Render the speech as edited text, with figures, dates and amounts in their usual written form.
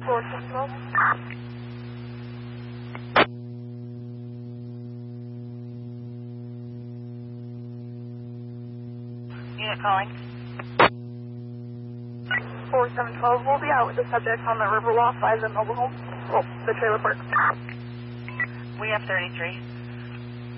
4712. Unit calling. 4712 will be out with the subject on the Riverwalk by the mobile home. Oh, the trailer park. We have 33.